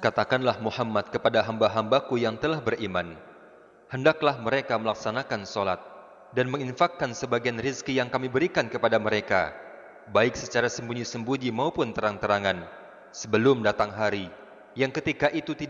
Katakanlah Muhammad kepada hamba-hambaku yang telah beriman, hendaklah mereka melaksanakan solat dan menginfakkan sebagian rizki yang kami berikan kepada mereka, baik secara sembunyi-sembunyi maupun terang-terangan, sebelum datang hari yang ketika itu tidak